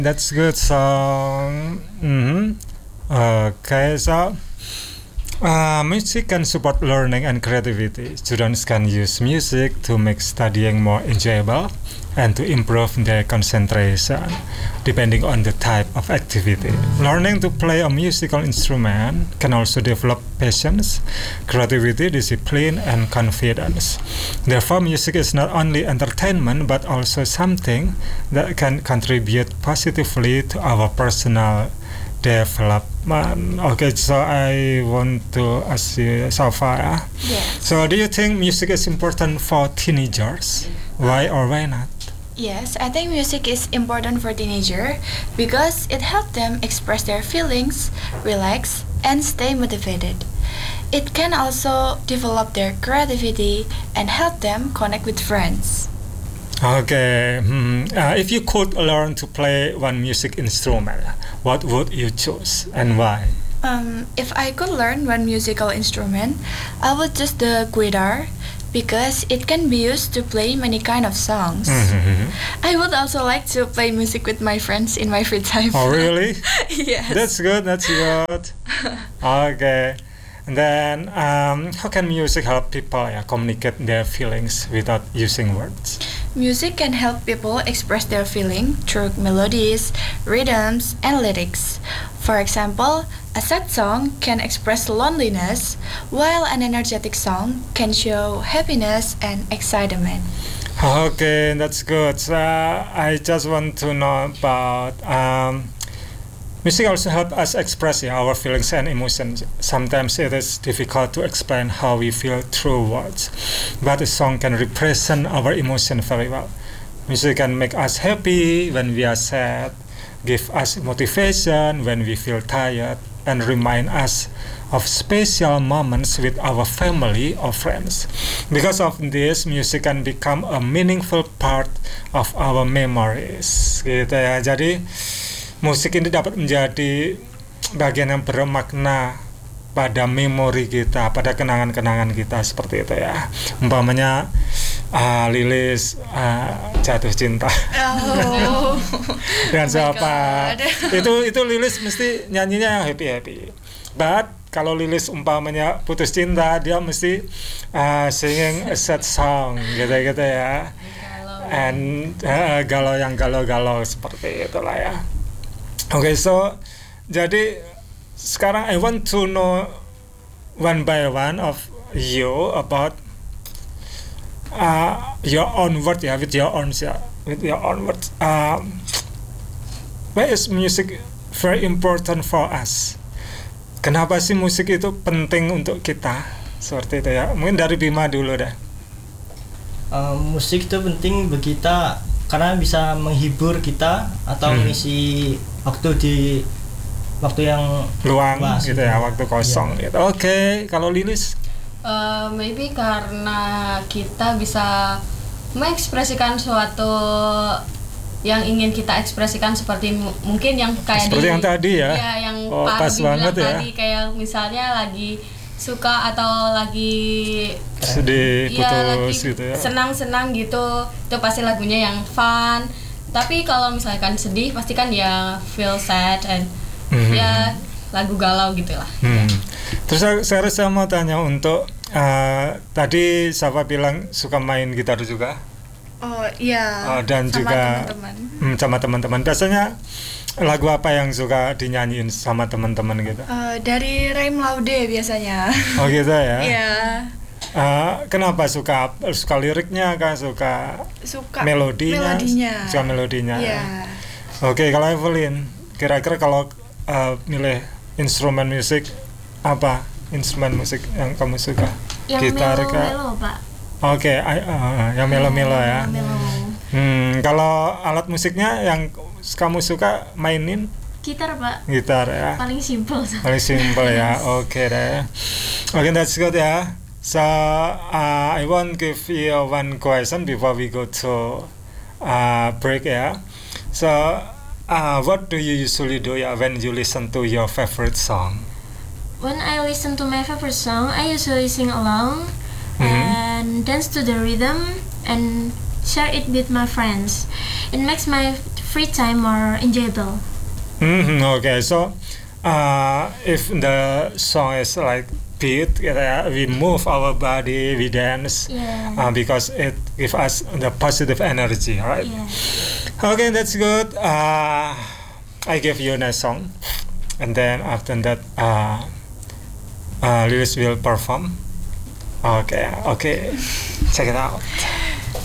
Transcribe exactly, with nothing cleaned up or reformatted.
That's good song. Mm-hmm. Okay, so uh, music can support learning and creativity. Students can use music to make studying more enjoyable and to improve their concentration, depending on the type of activity. Learning to play a musical instrument can also develop patience, creativity, discipline, and confidence. Therefore, music is not only entertainment but also something that can contribute positively to our personal development. Okay, so I want to ask you, Safa. Yes. So, do you think music is important for teenagers? Why or why not? Yes, I think music is important for teenager because it helps them express their feelings, relax, and stay motivated. It can also develop their creativity and help them connect with friends. Okay, hmm. uh, if you could learn to play one music instrument, what would you choose and why? Um, if I could learn one musical instrument, I would choose the guitar because it can be used to play many kind of songs. Mhm. I would also like to play music with my friends in my free time. Oh, really? Yes. That's good. That's good. Okay. And then, um, how can music help people yeah, communicate their feelings without using words? Music can help people express their feeling through melodies, rhythms, and lyrics. For example, a sad song can express loneliness, while an energetic song can show happiness and excitement. Okay, that's good. So, I just want to know about um, music also help us express yeah, our feelings and emotions. Sometimes it is difficult to explain how we feel through words, but a song can represent our emotion very well. Music can make us happy when we are sad, give us motivation when we feel tired, and remind us of special moments with our family or friends. Because of this, music can become a meaningful part of our memories. Gitu ya. Jadi musik ini dapat menjadi bagian yang bermakna pada memori kita, pada kenangan-kenangan kita seperti itu ya. Umpamanya uh, Lilis uh, jatuh cinta Oh. dengan Oh my siapa? God. itu itu Lilis mesti nyanyinya yang happy happy. But kalau Lilis umpamanya putus cinta, dia mesti uh, singing a sad song gitu-gitu ya. And uh, galau yang galau-galau seperti itulah ya. Oke, okay, so jadi sekarang I want to know one by one of you about uh, your own word ya, with your own ya, with your own words. Um, why is music very important for us? Kenapa sih musik itu penting untuk kita? Seperti itu ya. Mungkin dari Bima dulu dah. Uh, musik itu penting bagi kita karena bisa menghibur kita atau Hmm. mengisi waktu di waktu yang Luang luas gitu ya, waktu kosong Iya. gitu. Oke, okay. Kalau Lilis? Uh, maybe karena kita bisa mengekspresikan suatu yang ingin kita ekspresikan seperti mu- mungkin yang kayak Seperti di, yang tadi ya? ya yang Oh, Pak pas Arbi bilang banget ya. tadi, kayak misalnya lagi suka atau lagi Sedih, ya lagi putus gitu ya. senang-senang gitu, itu pasti lagunya yang fun. Tapi kalau misalkan sedih pasti kan ya feel sad and Mhm. ya lagu galau gitulah. Hmm. Terus saya, saya saya mau tanya untuk uh, tadi Safa bilang suka main gitar juga. Oh iya. Oh, dan sama juga teman-teman. Hmm, sama teman-teman. Biasanya lagu apa yang suka dinyanyiin sama teman-teman gitu? Eh, dari Raim Laude biasanya. Oh gitu ya. Iya. Uh, kenapa suka suka liriknya kan, suka Suka melodinya? melodinya. Suka melodinya. Iya. Oke, kalau Evelyn, kira-kira kalau uh, milih instrumen musik apa? Instrumen musik yang kamu suka? Yang Gitar kah? melo-melo, Pak. Oke, I- uh, yang melo-melo ya. Melo. Hmm, kalau alat musiknya yang kamu suka mainin Gitar, Pak. gitar ya. Paling simpel. Paling simple ya. Oke deh. Oke, that's good ya. So uh, I want give you one question before we go to uh, break ya. So uh, what do you usually do ya when you listen to your favorite song? When I listen to my favorite song, I usually sing along Mhm. and dance to the rhythm and share it with my friends. It makes my free time more enjoyable. Mhm, okay, so uh, if the song is like beat, uh, we move our body, we dance, Yeah. uh, because it gives us the positive energy, right? Yeah. Okay, that's good. Uh, I give you a nice song, and then after that, uh, uh, Lewis will perform. Okay, okay, check it out.